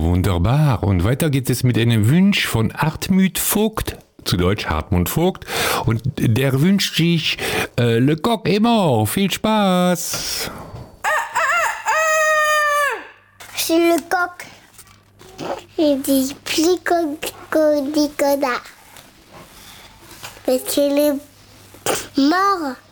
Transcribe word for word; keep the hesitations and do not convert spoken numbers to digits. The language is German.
wunderbar. Und weiter geht es mit einem Wunsch von Hartmut Vogt, zu Deutsch Hartmut Vogt. Und der wünscht sich äh, Le Coq est mort. Viel Spaß. C'est le coq. Il dit plus qu'on dit qu'on a. Parce qu'il est mort.